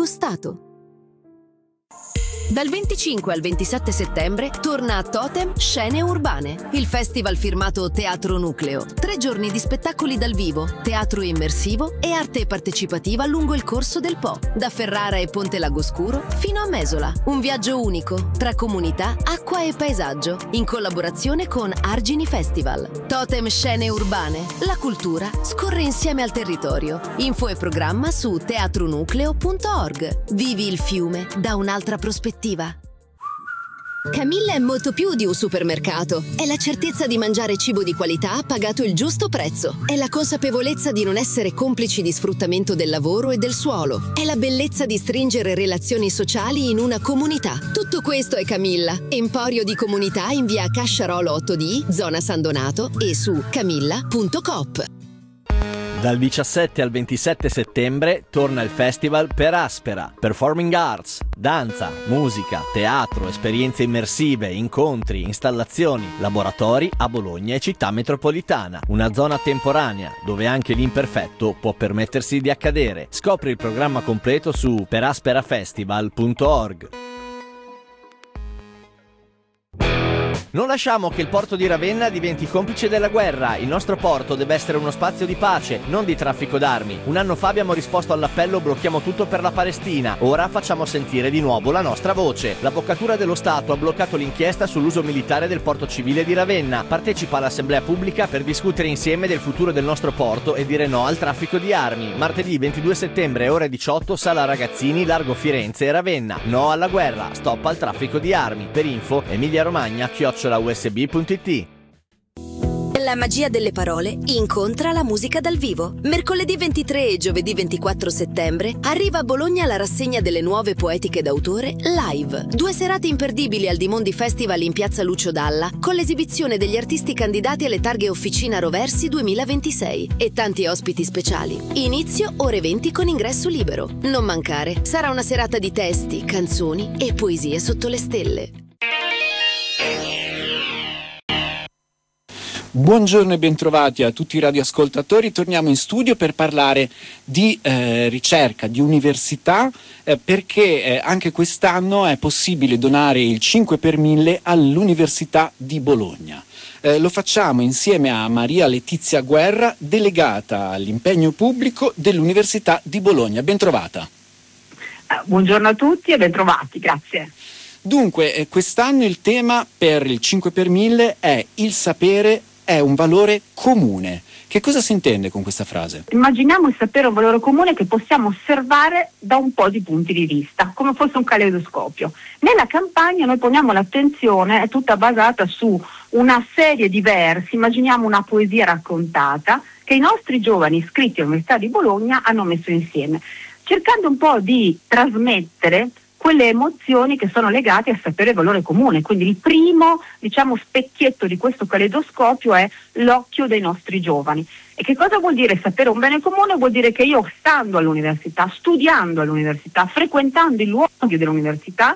gustato. Dal 25 al 27 settembre torna a Totem Scene Urbane, il festival firmato Teatro Nucleo. 3 giorni di spettacoli dal vivo, teatro immersivo e arte partecipativa lungo il corso del Po, da Ferrara e Ponte Lagoscuro fino a Mesola. Un viaggio unico tra comunità, acqua e paesaggio, in collaborazione con Argini Festival. Totem Scene Urbane, la cultura scorre insieme al territorio. Info e programma su teatronucleo.org. Vivi il fiume da un'altra prospettiva. Camilla è molto più di un supermercato. È la certezza di mangiare cibo di qualità pagato il giusto prezzo. È la consapevolezza di non essere complici di sfruttamento del lavoro e del suolo. È la bellezza di stringere relazioni sociali in una comunità. Tutto questo è Camilla. Emporio di comunità in via Casciarolo 8D, zona San Donato e su camilla.coop. Dal 17 al 27 settembre torna il festival Per Aspera. Performing arts, danza, musica, teatro, esperienze immersive, incontri, installazioni, laboratori a Bologna e città metropolitana. Una zona temporanea dove anche l'imperfetto può permettersi di accadere. Scopri il programma completo su perasperafestival.org. Non lasciamo che il porto di Ravenna diventi complice della guerra. Il nostro porto deve essere uno spazio di pace, non di traffico d'armi. Un anno fa abbiamo risposto all'appello "Blocchiamo tutto per la Palestina". Ora facciamo sentire di nuovo la nostra voce. L'Avvocatura dello Stato ha bloccato l'inchiesta sull'uso militare del porto civile di Ravenna. Partecipa all'assemblea pubblica per discutere insieme del futuro del nostro porto e dire no al traffico di armi. Martedì 22 settembre, ore 18, Sala Ragazzini, Largo Firenze e Ravenna. No alla guerra, stop al traffico di armi. Per info, emilia-romagna@usb.it. La magia delle parole incontra la musica dal vivo. Mercoledì 23 e giovedì 24 settembre arriva a Bologna la rassegna delle nuove poetiche d'autore live. 2 serate imperdibili al Dimondi Festival in piazza Lucio Dalla con l'esibizione degli artisti candidati alle targhe Officina Roversi 2026 e tanti ospiti speciali. Inizio ore 20 con ingresso libero. Non mancare, sarà una serata di testi, canzoni e poesie sotto le stelle. Buongiorno e bentrovati a tutti i radioascoltatori. Torniamo in studio per parlare di ricerca, di università, perché anche quest'anno è possibile donare il 5 per 1000 all'Università di Bologna. Lo facciamo insieme a Maria Letizia Guerra, delegata all'impegno pubblico dell'Università di Bologna. Bentrovata. Buongiorno a tutti e bentrovati, grazie. Dunque, quest'anno il tema per il 5 per 1000 è "Il sapere è un valore comune". Che cosa si intende con questa frase? Immaginiamo il sapere un valore comune che possiamo osservare da un po' di punti di vista, come fosse un caleidoscopio. Nella campagna noi poniamo l'attenzione, è tutta basata su una serie di versi, immaginiamo una poesia raccontata che i nostri giovani iscritti all'Università di Bologna hanno messo insieme, cercando un po' di trasmettere quelle emozioni che sono legate a sapere il valore comune. Quindi il primo, specchietto di questo caleidoscopio è l'occhio dei nostri giovani. E che cosa vuol dire sapere un bene comune? Vuol dire che io, stando all'università, studiando all'università, frequentando i luoghi dell'università,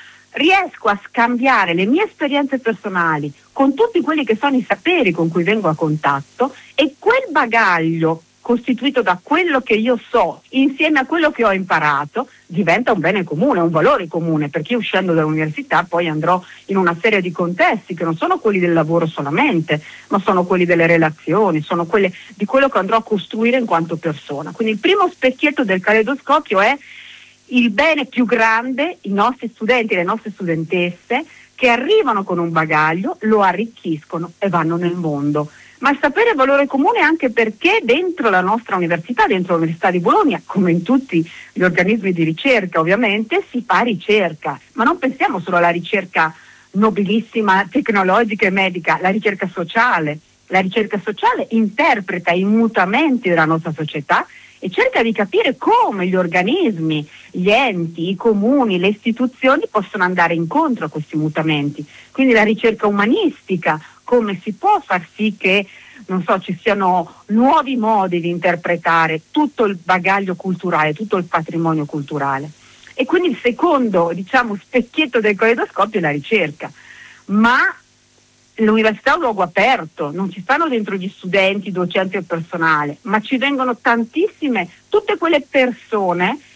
riesco a scambiare le mie esperienze personali con tutti quelli che sono i saperi con cui vengo a contatto, e quel bagaglio costituito da quello che io so insieme a quello che ho imparato diventa un bene comune, un valore comune, perché io, uscendo dall'università, poi andrò in una serie di contesti che non sono quelli del lavoro solamente, ma sono quelli delle relazioni, sono quelle di quello che andrò a costruire in quanto persona. Quindi il primo specchietto del caleidoscopio è il bene più grande, i nostri studenti e le nostre studentesse che arrivano con un bagaglio, lo arricchiscono e vanno nel mondo. Ma il sapere è valore comune anche perché dentro la nostra università, dentro l'Università di Bologna, come in tutti gli organismi di ricerca ovviamente, si fa ricerca. Ma non pensiamo solo alla ricerca nobilissima, tecnologica e medica, la ricerca sociale. La ricerca sociale interpreta i mutamenti della nostra società e cerca di capire come gli organismi, gli enti, i comuni, le istituzioni possono andare incontro a questi mutamenti. Quindi la ricerca umanistica, come si può far sì che, ci siano nuovi modi di interpretare tutto il bagaglio culturale, tutto il patrimonio culturale. E quindi il secondo, specchietto del caleidoscopio è la ricerca. Ma l'università è un luogo aperto, non ci stanno dentro gli studenti, i docenti e il personale, ma ci vengono tutte quelle persone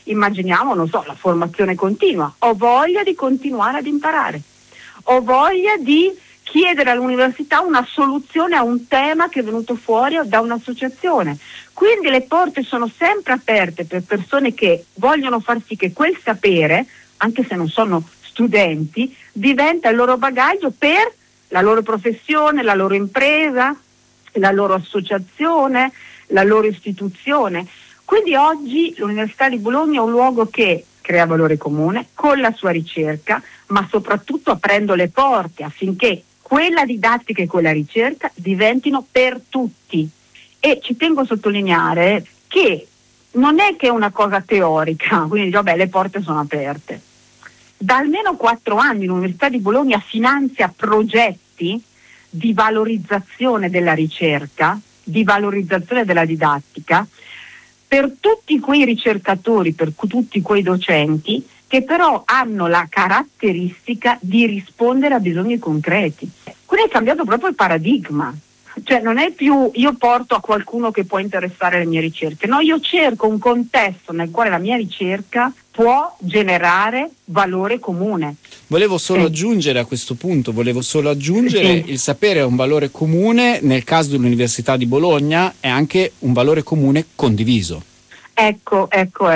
immaginiamo, non so, la formazione continua. Ho voglia di continuare ad imparare, ho voglia di chiedere all'università una soluzione a un tema che è venuto fuori da un'associazione. Quindi le porte sono sempre aperte per persone che vogliono far sì che quel sapere, anche se non sono studenti, diventa il loro bagaglio per la loro professione, la loro impresa, la loro associazione, la loro istituzione. Quindi oggi l'Università di Bologna è un luogo che crea valore comune con la sua ricerca, ma soprattutto aprendo le porte affinché quella didattica e quella ricerca diventino per tutti. E ci tengo a sottolineare che non è che è una cosa teorica, quindi vabbè, le porte sono aperte. Da almeno 4 anni l'Università di Bologna finanzia progetti di valorizzazione della ricerca, di valorizzazione della didattica, per tutti quei ricercatori, per tutti quei docenti che però hanno la caratteristica di rispondere a bisogni concreti. Quindi è cambiato proprio il paradigma, cioè non è più io porto a qualcuno che può interessare le mie ricerche, no, io cerco un contesto nel quale la mia ricerca può generare valore comune. Volevo solo aggiungere a questo punto, il sapere è un valore comune, nel caso dell'Università di Bologna è anche un valore comune condiviso. Ecco,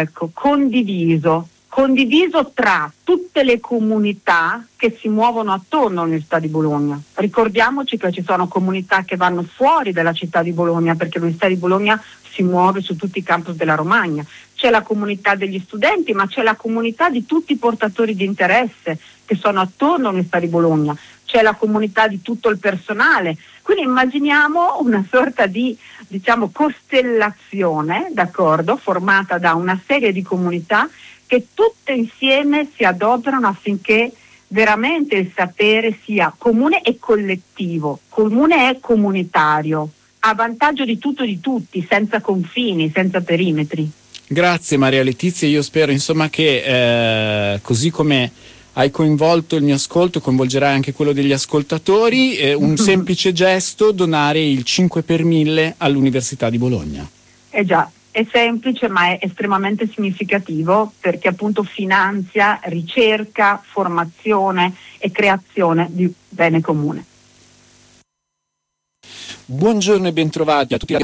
condiviso tra tutte le comunità che si muovono attorno all'Università di Bologna. Ricordiamoci che ci sono comunità che vanno fuori dalla città di Bologna, perché l'Università di Bologna si muove su tutti i campus della Romagna. C'è la comunità degli studenti, ma c'è la comunità di tutti i portatori di interesse che sono attorno all'Università di Bologna. C'è la comunità di tutto il personale. Quindi immaginiamo una sorta di, costellazione, d'accordo, formata da una serie di comunità che tutte insieme si adoperano affinché veramente il sapere sia comune e collettivo, comune e comunitario, a vantaggio di tutto e di tutti, senza confini, senza perimetri. Grazie Maria Letizia, io spero insomma che così come hai coinvolto il mio ascolto, coinvolgerai anche quello degli ascoltatori, un semplice gesto, donare il 5 per 1000 all'Università di Bologna. Già. È semplice ma è estremamente significativo perché appunto finanzia ricerca, formazione e creazione di bene comune. Buongiorno e bentrovati a tutti.